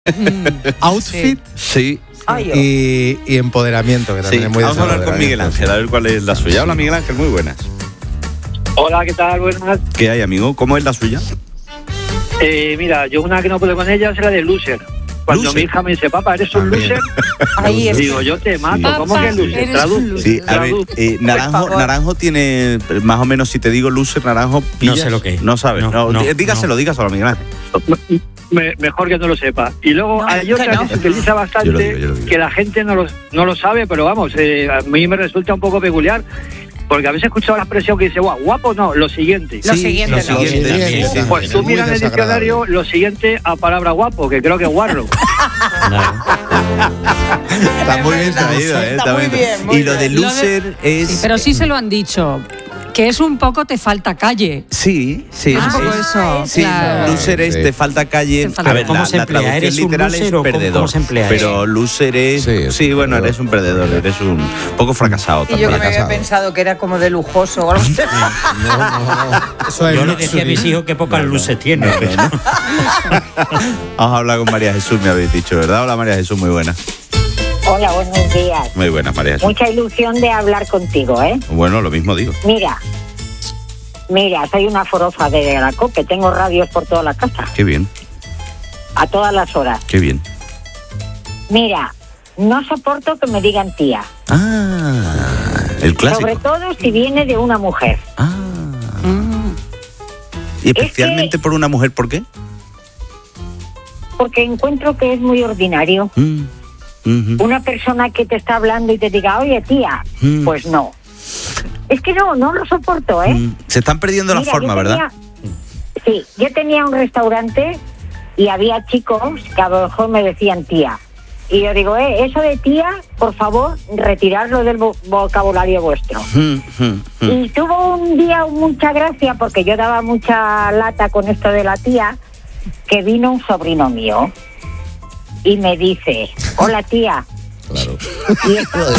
Outfit Sí. y empoderamiento, que también es muy Vamos a hablar con Miguel Ángel, a ver cuál es la suya. Hola, Miguel Ángel, muy buenas. Hola, ¿qué tal? Buenas. ¿Qué hay, amigo? ¿Cómo es la suya? Mira, yo una que no puedo con ella es la de loser. Cuando Loser. mi hija me dice, papá, ¿eres un También. loser? Ahí es. Digo, yo te mato. Papá, ¿Cómo que loser? eres un loser. Sí, a ver, Naranjo tiene, más o menos, si te digo loser, Naranjo, pillas. No sé lo que es. No sabes. No, Dígaselo, dígaselo, Miguel Ángel. Mejor que no lo sepa. Y luego No, hay otra no. que se utiliza bastante, Yo lo digo. que la gente no lo sabe, pero vamos, a mí me resulta un poco peculiar, porque a veces he escuchado la expresión que dice, guapo, no, lo siguiente. Lo siguiente, lo no. siguiente. Sí, Pues tú es muy miras en el desagradable. diccionario lo siguiente a palabra guapo, que creo que es guarro. Está muy bien Está traído, está muy bien, muy Y lo de bien. loser es. Sí, pero sí se lo han dicho, que es un poco te falta calle. Sí. Es un poco eso. Sí, claro. loser es Sí. te falta calle. Te falta A ver, ¿cómo la, se la emplea? traducción ¿Eres un literal loser es o cómo perdedor. se emplea Pero loser es. Sí, es Sí, bueno, perdedor. eres un perdedor, eres un poco fracasado Y yo que también. me había pensado que era como de lujoso o algo así. No. Eso es Yo le decía a mis hijos que pocas luces tiene. Vamos a hablar con María Jesús, me habéis dicho, ¿verdad? Hola, María Jesús, muy buena. Hola, buenos días. Muy buena, María Jesús. Mucha ilusión de hablar contigo, ¿eh? Bueno, lo mismo digo. Mira, soy una forofa de la COPE, tengo radios por toda la casa, Qué bien, a todas las horas. qué bien. Mira, no soporto que me digan tía, El clásico. sobre todo si viene de una mujer. Y especialmente por una mujer, ¿por qué? Porque encuentro que es muy ordinario. Una persona que te está hablando y te diga, oye tía, pues no. Es que no lo soporto, ¿eh? Se están perdiendo la Mira, forma, yo ¿verdad? Sí, yo tenía un restaurante y había chicos que a lo mejor me decían tía. Y yo digo, eso de tía, por favor, retirarlo del vocabulario vuestro. Y tuvo un día mucha gracia, porque yo daba mucha lata con esto de la tía, que vino un sobrino mío y me dice, hola tía. Claro. Y estaba